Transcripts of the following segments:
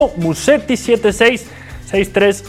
Musetti 7-6, 6-3,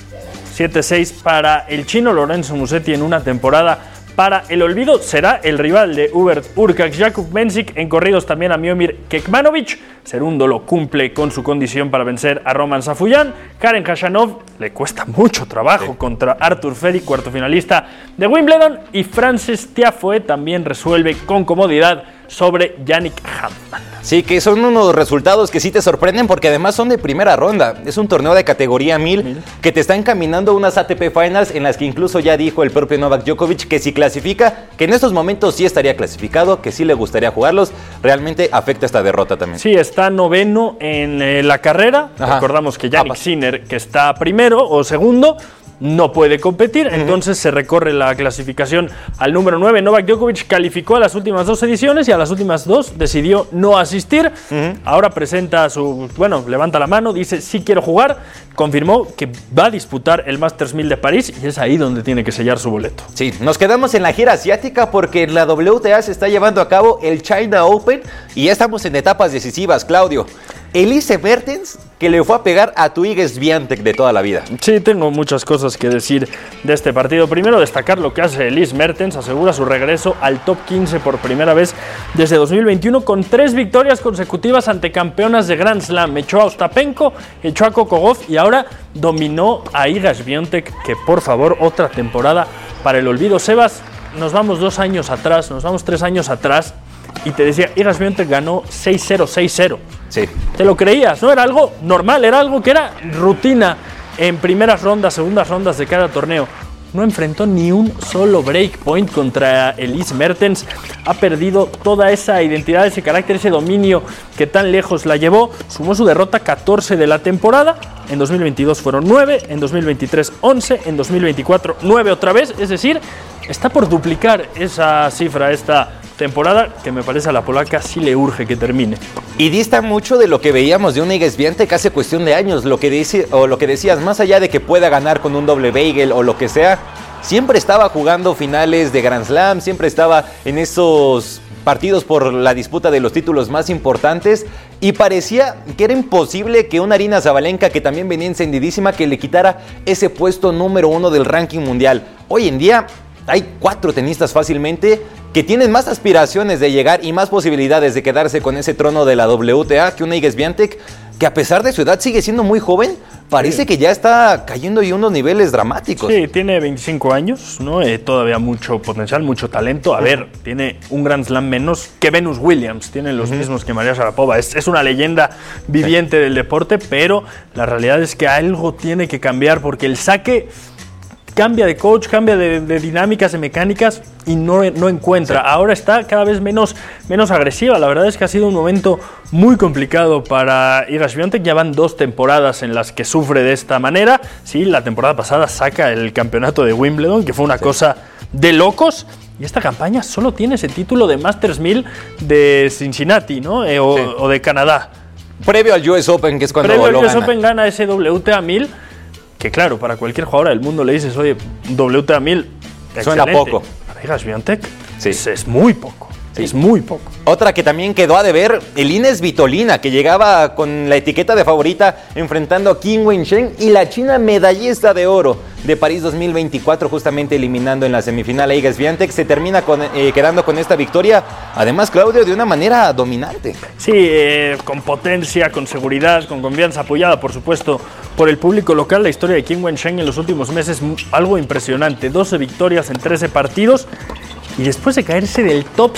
7-6 para el chino Lorenzo Musetti en una temporada para el olvido. Será el rival de Hubert Hurkacz. Jakub Mensik en corridos también a Miomir Kekmanovic. Cerundo lo cumple con su condición para vencer a Roman Safuyan. Karen Khachanov le cuesta mucho trabajo contra Arthur Feri, cuarto finalista de Wimbledon. Y Frances Tiafoe también resuelve con comodidad sobre Yannick Hanfmann. Sí, que son unos resultados que sí te sorprenden porque además son de primera ronda. Es un torneo de categoría 1000 que te está encaminando unas ATP Finals en las que incluso ya dijo el propio Novak Djokovic que si clasifica, que en estos momentos sí estaría clasificado, que sí le gustaría jugarlos. Realmente afecta esta derrota también. Sí, está noveno en la carrera. Ajá. Recordamos que Yannick Sinner, que está primero o segundo, no puede competir, entonces se recorre la clasificación al número 9. Novak Djokovic calificó a las últimas 2 ediciones y a las últimas 2 decidió no asistir. Ahora presenta levanta la mano, dice sí quiero jugar, confirmó que va a disputar el Masters 1000 de París y es ahí donde tiene que sellar su boleto. Sí, nos quedamos en la gira asiática porque en la WTA se está llevando a cabo el China Open y ya estamos en etapas decisivas, Claudio. Elise Mertens, que le fue a pegar a tu Iga Swiatek de toda la vida. Sí, tengo muchas cosas que decir de este partido. Primero, destacar lo que hace Elise Mertens. Asegura su regreso al top 15 por primera vez desde 2021 con 3 victorias consecutivas ante campeonas de Grand Slam. Echó a Ostapenko, echó a Coco Gauff y ahora dominó a Iga Swiatek, que por favor, otra temporada para el olvido. Sebas, nos vamos 2 años atrás, nos vamos 3 años atrás y te decía, Iga Swiatek ganó 6-0, 6-0. Sí. Te lo creías, ¿no? Era algo normal, era algo que era rutina en primeras rondas, segundas rondas de cada torneo. No enfrentó ni un solo breakpoint contra Elise Mertens. Ha perdido toda esa identidad, ese carácter, ese dominio que tan lejos la llevó. Sumó su derrota 14 de la temporada. En 2022 fueron 9, en 2023 11, en 2024 9 otra vez. Es decir, está por duplicar esa cifra esta temporada que me parece a la polaca sí le urge que termine. Y dista mucho de lo que veíamos de una Iga Swiatek hace cuestión de años, lo que decías, más allá de que pueda ganar con un doble bagel o lo que sea, siempre estaba jugando finales de Grand Slam, siempre estaba en esos partidos por la disputa de los títulos más importantes y parecía que era imposible que una Aryna Sabalenka, que también venía encendidísima, que le quitara ese puesto número 1 del ranking mundial. Hoy en día hay 4 tenistas fácilmente que tienen más aspiraciones de llegar y más posibilidades de quedarse con ese trono de la WTA que una Iga Swiatek, que a pesar de su edad sigue siendo muy joven, parece que ya está cayendo en unos niveles dramáticos. Sí, tiene 25 años, ¿no? Todavía mucho potencial, mucho talento. A ver, tiene un Grand Slam menos que Venus Williams, tiene los mismos que María Sharapova. Es una leyenda viviente del deporte, pero la realidad es que algo tiene que cambiar porque el saque cambia de coach, cambia de dinámicas, de mecánicas y no encuentra. Sí. Ahora está cada vez menos agresiva. La verdad es que ha sido un momento muy complicado para Iga Swiatek. Ya van 2 temporadas en las que sufre de esta manera. Sí, la temporada pasada saca el campeonato de Wimbledon, que fue una cosa de locos. Y esta campaña solo tiene ese título de Masters 1000 de Cincinnati, ¿no? O de Canadá. Previo al US Open, que es cuando Previo lo al US gana. Open gana ese WTA 1000. Que claro, para cualquier jugadora del mundo le dices, oye, WTA 1000, suena poco. Para Iga Swiatek sí. Es muy poco. Sí. Es muy poco. Otra que también quedó a deber, Elina Svitolina, que llegaba con la etiqueta de favorita enfrentando a Qin Wencheng y la china medallista de oro de París 2024, justamente eliminando en la semifinal a Iga Swiatek. Se termina quedando con esta victoria, además, Claudio, de una manera dominante. Sí, con potencia, con seguridad, con confianza, apoyada, por supuesto, por el público local. La historia de Qin Wencheng en los últimos meses, algo impresionante. 12 victorias en 13 partidos. Y después de caerse del top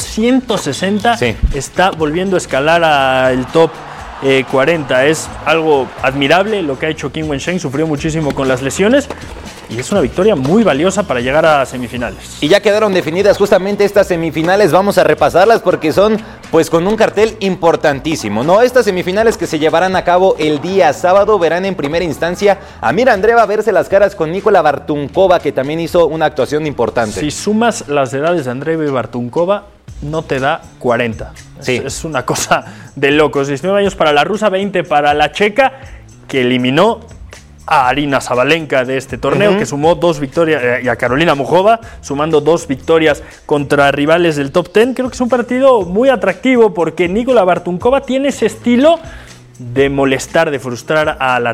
160, sí, está volviendo a escalar al top 40. Es algo admirable lo que ha hecho Qin Wencheng. Sufrió muchísimo con las lesiones y es una victoria muy valiosa para llegar a semifinales. Y ya quedaron definidas justamente estas semifinales. Vamos a repasarlas porque son pues con un cartel importantísimo, ¿no? Estas semifinales que se llevarán a cabo el día sábado verán en primera instancia a Mira Andreeva verse las caras con Nikola Bartunkova, que también hizo una actuación importante. Si sumas las edades de Andreeva y Bartunkova, no te da 40. Sí. Es una cosa de locos. 19 años para la rusa, 20 para la checa, que eliminó a Aryna Sabalenka de este torneo, que sumó 2 victorias, y a Karolina Muchova, sumando 2 victorias contra rivales del top 10. Creo que es un partido muy atractivo porque Nikola Bartunkova tiene ese estilo de molestar, de frustrar a la